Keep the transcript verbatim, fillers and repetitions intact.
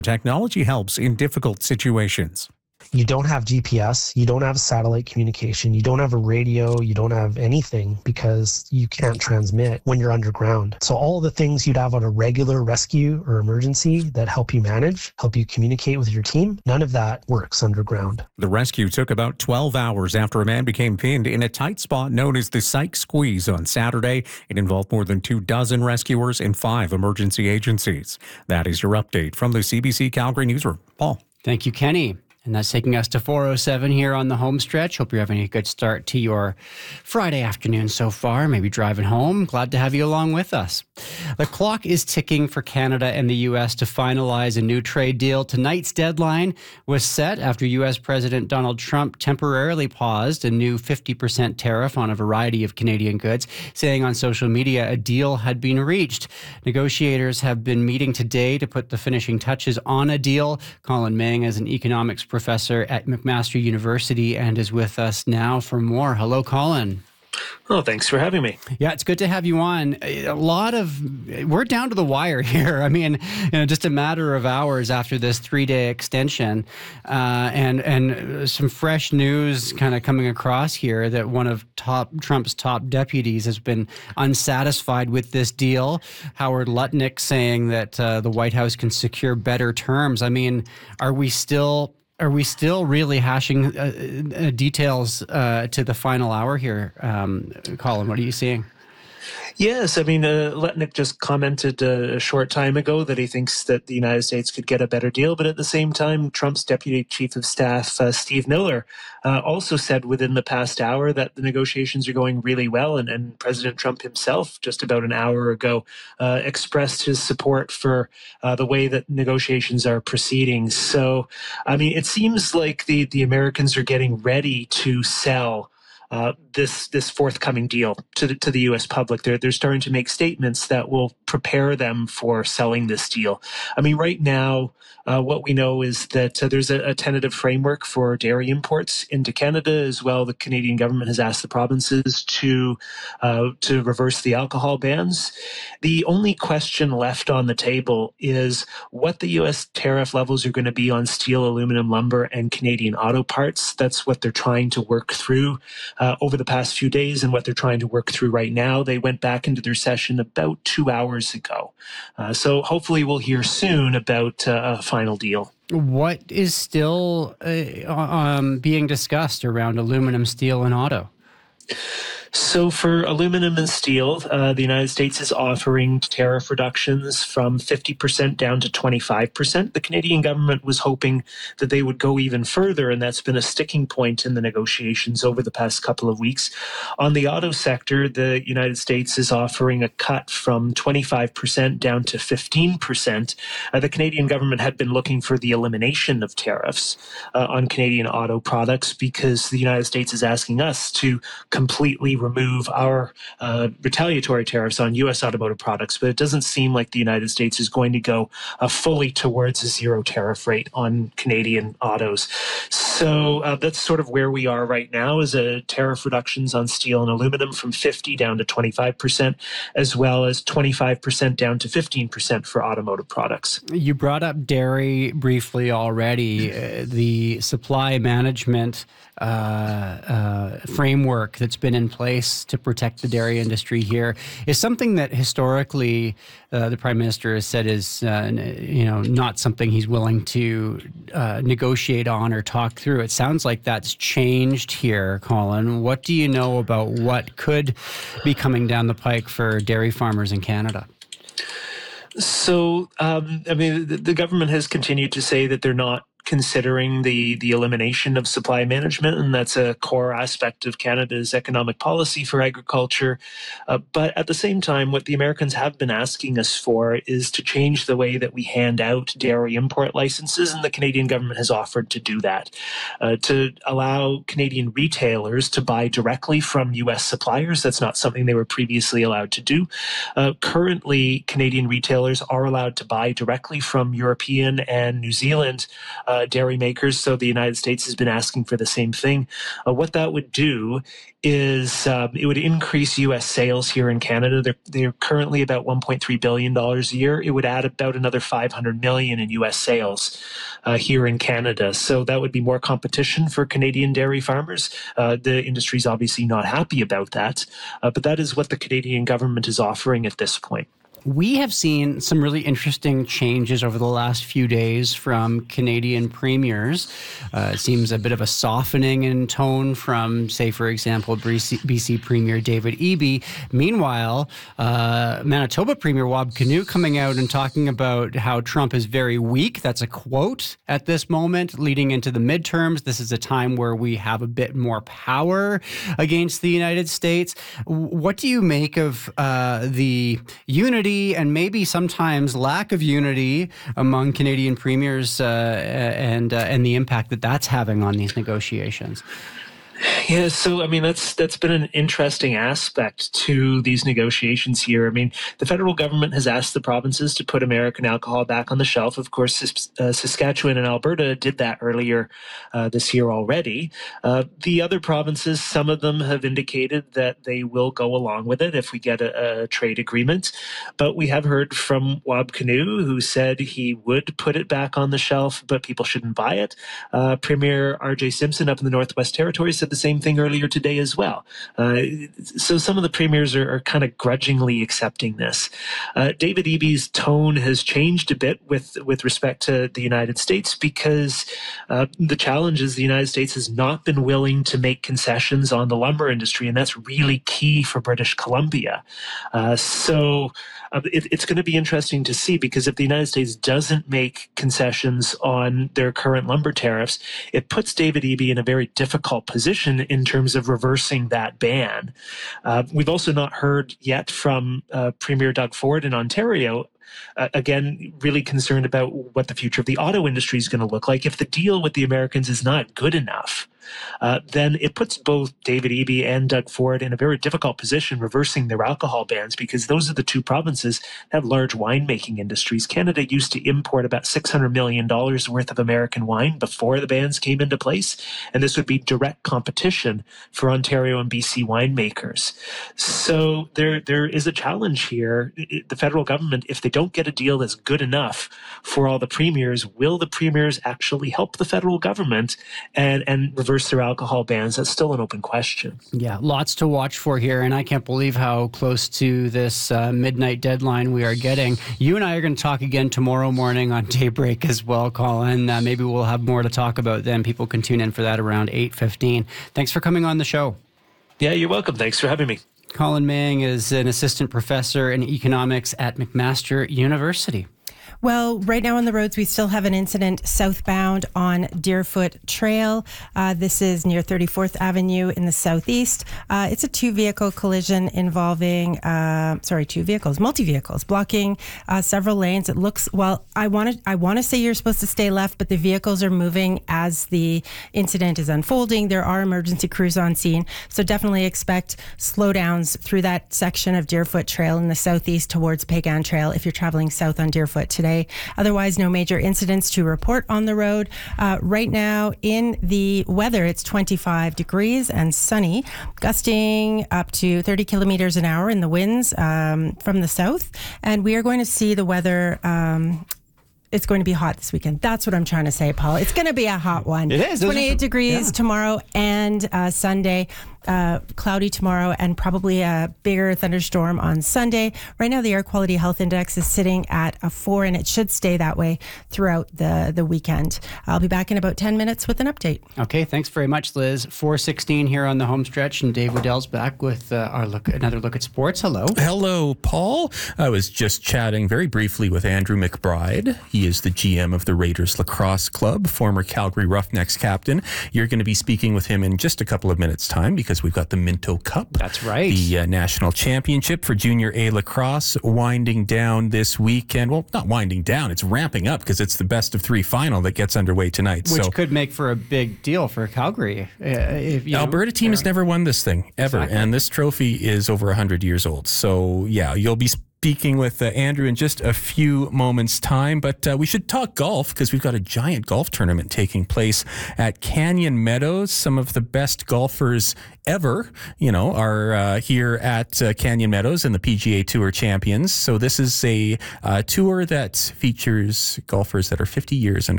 Technology helps in difficult situations. You don't have G P S, you don't have satellite communication, you don't have a radio, you don't have anything because you can't transmit when you're underground. So all the things you'd have on a regular rescue or emergency that help you manage, help you communicate with your team, none of that works underground. The rescue took about twelve hours after a man became pinned in a tight spot known as the Psych Squeeze on Saturday. It involved more than two dozen rescuers and five emergency agencies. That is your update from the C B C Calgary Newsroom. Paul. Thank you, Kenny. And that's taking us to four oh seven here on the home stretch. Hope you're having a good start to your Friday afternoon so far, maybe driving home. Glad to have you along with us. The clock is ticking for Canada and the U S to finalize a new trade deal. Tonight's deadline was set after U S President Donald Trump temporarily paused a new fifty percent tariff on a variety of Canadian goods, saying on social media a deal had been reached. Negotiators have been meeting today to put the finishing touches on a deal. Colin Meng is an economics professor at McMaster University and is with us now for more. Hello, Colin. Oh, thanks for having me. Yeah, it's good to have you on. A lot of, we're down to the wire here. I mean, you know, just a matter of hours after this three-day extension, uh, and and some fresh news kind of coming across here that one of top Trump's top deputies has been unsatisfied with this deal. Howard Lutnick saying that uh, the White House can secure better terms. I mean, are we still? Are we still really hashing uh, uh, details uh, to the final hour here? Um, Colin, what are you seeing? Yes, I mean, uh, Letnick just commented uh, a short time ago that he thinks that the United States could get a better deal. But at the same time, Trump's Deputy Chief of Staff, uh, Steve Miller, uh, also said within the past hour that the negotiations are going really well. And, and President Trump himself, just about an hour ago, uh, expressed his support for uh, the way that negotiations are proceeding. So, I mean, it seems like the, the Americans are getting ready to sell Uh, this this forthcoming deal to the, to the U S public. They're, they're starting to make statements that will prepare them for selling this deal. I mean, right now, uh, what we know is that uh, there's a, a tentative framework for dairy imports into Canada as well. The Canadian government has asked the provinces to uh, to reverse the alcohol bans. The only question left on the table is what the U S tariff levels are going to be on steel, aluminum, lumber, and Canadian auto parts. That's what they're trying to work through Uh, over the past few days and what they're trying to work through right now. They went back into their session about two hours ago. Uh, so hopefully we'll hear soon about uh, a final deal. What is still uh, um, being discussed around aluminum, steel, and auto? So for aluminum and steel, uh, the United States is offering tariff reductions from fifty percent down to twenty-five percent. The Canadian government was hoping that they would go even further, and that's been a sticking point in the negotiations over the past couple of weeks. On the auto sector, the United States is offering a cut from twenty-five percent down to fifteen percent. Uh, the Canadian government had been looking for the elimination of tariffs uh, on Canadian auto products because the United States is asking us to completely remove our uh, retaliatory tariffs on U S automotive products, but it doesn't seem like the United States is going to go uh, fully towards a zero tariff rate on Canadian autos. So uh, that's sort of where we are right now, is a tariff reductions on steel and aluminum from fifty down to twenty-five percent, as well as twenty-five percent down to fifteen percent for automotive products. You brought up dairy briefly already. Uh, the supply management uh, uh, framework that's been in place to protect the dairy industry here is something that historically uh, the Prime Minister has said is uh, you know not something he's willing to uh, negotiate on or talk through. It sounds like that's changed here, Colin. What do you know about what could be coming down the pike for dairy farmers in Canada? So, um, I mean, the, the government has continued to say that they're not considering the, the elimination of supply management, and that's a core aspect of Canada's economic policy for agriculture. Uh, but at the same time, what the Americans have been asking us for is to change the way that we hand out dairy import licenses, and the Canadian government has offered to do that, uh, to allow Canadian retailers to buy directly from U S suppliers. That's not something they were previously allowed to do. Uh, currently, Canadian retailers are allowed to buy directly from European and New Zealand uh, uh, dairy makers. So the United States has been asking for the same thing. Uh, what that would do is um, it would increase U S sales here in Canada. They're, they're currently about one point three billion dollars a year. It would add about another five hundred million dollars in U S sales uh, here in Canada. So that would be more competition for Canadian dairy farmers. Uh, the industry is obviously not happy about that, uh, but that is what the Canadian government is offering at this point. We have seen some really interesting changes over the last few days from Canadian premiers. Uh, it seems a bit of a softening in tone from, say, for example, B C, B C Premier David Eby. Meanwhile, uh, Manitoba Premier Wab Kinew coming out and talking about how Trump is very weak. That's a quote at this moment, leading into the midterms. This is a time where we have a bit more power against the United States. What do you make of uh, the unity and maybe sometimes lack of unity among Canadian premiers uh, and uh, and the impact that that's having on these negotiations? Yeah, so I mean that's that's been an interesting aspect to these negotiations here. I mean, the federal government has asked the provinces to put American alcohol back on the shelf. Of course, uh, Saskatchewan and Alberta did that earlier uh, this year already. Uh, the other provinces, some of them have indicated that they will go along with it if we get a, a trade agreement. But we have heard from Wab Kinew, who said he would put it back on the shelf, but people shouldn't buy it. Uh, Premier R J Simpson up in the Northwest Territories said the same thing earlier today as well. Uh, so some of the premiers are, are kind of grudgingly accepting this. Uh, David Eby's tone has changed a bit with, with respect to the United States because uh, the challenge is the United States has not been willing to make concessions on the lumber industry, and that's really key for British Columbia. Uh, so uh, it, it's going to be interesting to see, because if the United States doesn't make concessions on their current lumber tariffs, it puts David Eby in a very difficult position in terms of reversing that ban. Uh, we've also not heard yet from uh, Premier Doug Ford in Ontario. Uh, again, really concerned about what the future of the auto industry is going to look like. If the deal with the Americans is not good enough, uh, then it puts both David Eby and Doug Ford in a very difficult position reversing their alcohol bans, because those are the two provinces that have large winemaking industries. Canada used to import about six hundred million dollars worth of American wine before the bans came into place, and this would be direct competition for Ontario and B C winemakers. So there, there is a challenge here. The federal government, if they don't get a deal that's good enough for all the premiers, will the premiers actually help the federal government and, and reverse their alcohol bans? That's still an open question. Yeah, lots to watch for here, and I can't believe how close to this uh, midnight deadline we are getting. You and I are going to talk again tomorrow morning on Daybreak as well, Colin. Uh, maybe we'll have more to talk about then. People can tune in for that around eight fifteen. Thanks for coming on the show. Yeah, you're welcome. Thanks for having me. Colin Mang is an assistant professor in economics at McMaster University. Well, right now on the roads, we still have an incident southbound on Deerfoot Trail. Uh, this is near thirty-fourth Avenue in the southeast. Uh, it's a two-vehicle collision involving, uh, sorry, two vehicles, multi-vehicles, blocking uh, several lanes. It looks, well, I want to I want to say you're supposed to stay left, but the vehicles are moving as the incident is unfolding. There are emergency crews on scene, so definitely expect slowdowns through that section of Deerfoot Trail in the southeast towards Pagan Trail if you're traveling south on Deerfoot today. Otherwise, no major incidents to report on the road. Uh, right now in the weather, it's twenty-five degrees and sunny, gusting up to thirty kilometers an hour in the winds um, from the south. And we are going to see the weather... Um, It's going to be hot this weekend. That's what I'm trying to say, Paul. It's going to be a hot one. It is. twenty-eight some, degrees yeah. tomorrow and uh, Sunday. Uh, cloudy tomorrow and probably a bigger thunderstorm on Sunday. Right now, the air quality health index is sitting at a four, and it should stay that way throughout the, the weekend. I'll be back in about ten minutes with an update. Okay, thanks very much, Liz. four sixteen here on the home stretch, and Dave Waddell's back with uh, our look, another look at sports. Hello. Hello, Paul. I was just chatting very briefly with Andrew McBride. He is the G M of the Raiders Lacrosse Club, former Calgary Roughnecks captain. You're going to be speaking with him in just a couple of minutes' time, because we've got the Minto Cup. That's right. The uh, national championship for Junior A lacrosse winding down this weekend. Well, not winding down. It's ramping up because it's the best of three final that gets underway tonight. Which so, could make for a big deal for Calgary. Uh, if, you Alberta know, team has never won this thing, ever. Exactly. And this trophy is over one hundred years old. So, yeah, you'll be speaking with uh, Andrew in just a few moments' time, but uh, we should talk golf because we've got a giant golf tournament taking place at Canyon Meadows. Some of the best golfers ever, you know, are uh, here at uh, Canyon Meadows and the P G A Tour champions. So this is a uh, tour that features golfers that are fifty years and